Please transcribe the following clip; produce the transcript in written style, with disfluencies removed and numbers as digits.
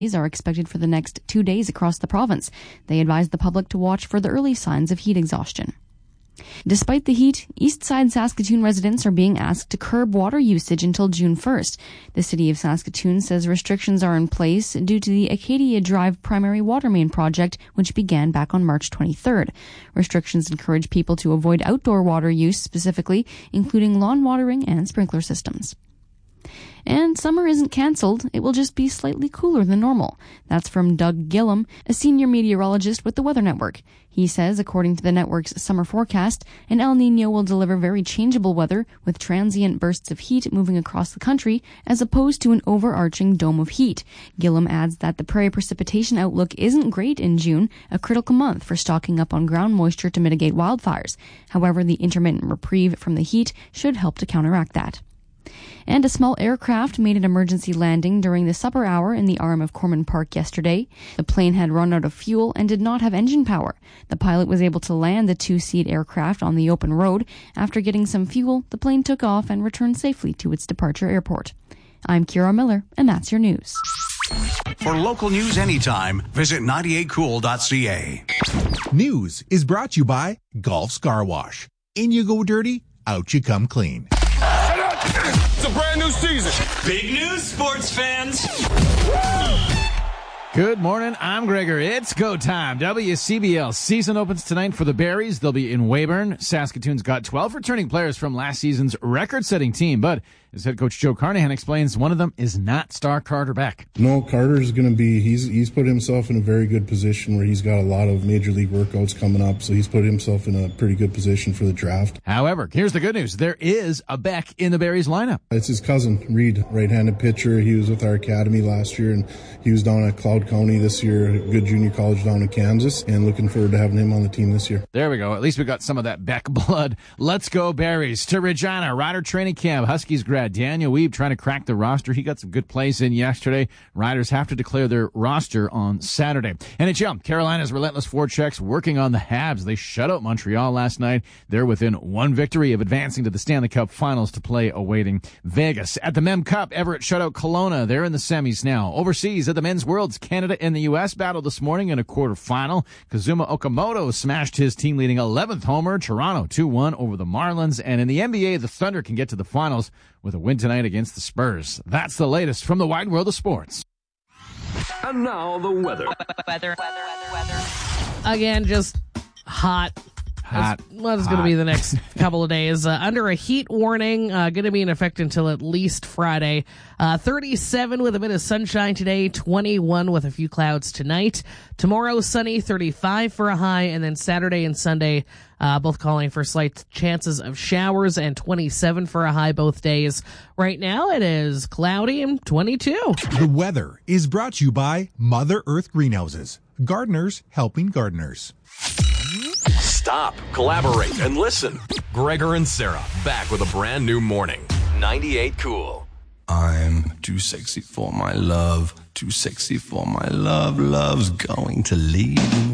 are expected for the next 2 days across the province. They advise the public to watch for the early signs of heat exhaustion. Despite the heat, Eastside Saskatoon residents are being asked to curb water usage until June 1st. The City of Saskatoon says restrictions are in place due to the Acadia Drive primary water main project, which began back on March 23rd. Restrictions encourage people to avoid outdoor water use specifically, including lawn watering and sprinkler systems. And summer isn't cancelled, it will just be slightly cooler than normal. That's from Doug Gillum, a senior meteorologist with the Weather Network. He says, according to the network's summer forecast, an El Niño will deliver very changeable weather with transient bursts of heat moving across the country as opposed to an overarching dome of heat. Gillum adds that the prairie precipitation outlook isn't great in June, a critical month for stocking up on ground moisture to mitigate wildfires. However, the intermittent reprieve from the heat should help to counteract that. And a small aircraft made an emergency landing during the supper hour in the arm of Corman Park yesterday. The plane had run out of fuel and did not have engine power. The pilot was able to land the two-seat aircraft on the open road. After getting some fuel, the plane took off and returned safely to its departure airport. I'm Kira Miller, and that's your news. For local news anytime, visit 98cool.ca. News is brought to you by Golf's Car Wash. In you go dirty, out you come clean. It's a brand new season. Big news, sports fans. Good morning. I'm Gregor. It's go time. WCBL season opens tonight for the Berries. They'll be in Weyburn. Saskatoon's got 12 returning players from last season's record-setting team, but as head coach Joe Carnahan explains, one of them is not star Carter Beck. No, Carter's going to be, he's put himself in a very good position where he's got a lot of major league workouts coming up, so he's put himself in a pretty good position for the draft. However, here's the good news. There is a Beck in the Berries lineup. It's his cousin, Reed, right-handed pitcher. He was with our academy last year, and he was down at Cloud County this year, a good junior college down in Kansas, and looking forward to having him on the team this year. There we go. At least we got some of that Beck blood. Let's go Berries. To Regina, Rider training camp. Huskies grad Daniel Weeb trying to crack the roster. He got some good plays in yesterday. Riders have to declare their roster on Saturday. NHL, Carolina's relentless forechecks working on the Habs. They shut out Montreal last night. They're within one victory of advancing to the Stanley Cup Finals to play awaiting Vegas. At the Mem Cup, Everett shut out Kelowna. They're in the semis now. Overseas at the Men's Worlds, Canada and the U.S. battled this morning in a quarterfinal. Kazuma Okamoto smashed his team-leading 11th homer. Toronto 2-1 over the Marlins. And in the NBA, the Thunder can get to the finals with a win tonight against the Spurs. That's the latest from the wide world of sports. And now the weather. Again, just hot. What is going to be the next couple of days? Under a heat warning, going to be in effect until at least Friday. 37 with a bit of sunshine today, 21 with a few clouds tonight. Tomorrow, sunny, 35 for a high, and then Saturday and Sunday, both calling for slight chances of showers, and 27 for a high both days. Right now, it is cloudy and 22. The weather is brought to you by Mother Earth Greenhouses. Gardeners helping gardeners. Stop, collaborate, and listen. Gregor and Sarah back with a brand new morning. 98 Cool. I'm too sexy for my love. Too sexy for my love. Love's going to leave me.